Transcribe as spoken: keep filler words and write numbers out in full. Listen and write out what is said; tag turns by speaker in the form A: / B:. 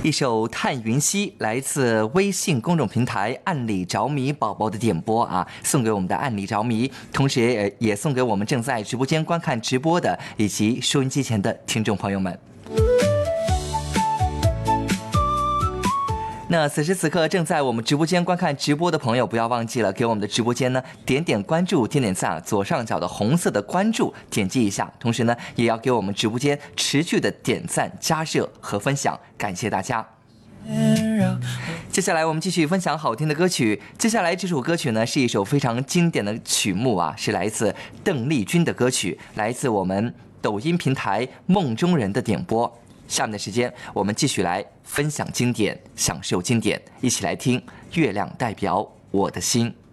A: 一首《叹云溪》来自微信公众平台暗里着迷宝宝的点播啊，送给我们的暗里着迷，同时也也送给我们正在直播间观看直播的以及收音机前的听众朋友们。那此时此刻正在我们直播间观看直播的朋友，不要忘记了给我们的直播间呢点点关注，点点赞，左上角的红色的关注点击一下，同时呢也要给我们直播间持续的点赞、加热和分享，感谢大家。接下来我们继续分享好听的歌曲。接下来这首歌曲呢是一首非常经典的曲目啊，是来自邓丽君的歌曲，来自我们抖音平台梦中人的点播。下面的时间我们继续来分享经典，享受经典，一起来听《月亮代表我的心》。